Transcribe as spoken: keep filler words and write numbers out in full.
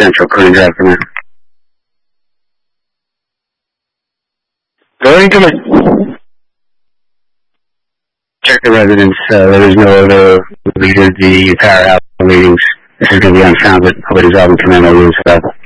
Central, Corinne Drive for now. Going to the check the residence. Uh, there is no other leader. The entire house meetings. This is going to be unfounded. Nobody's all in command over this stuff.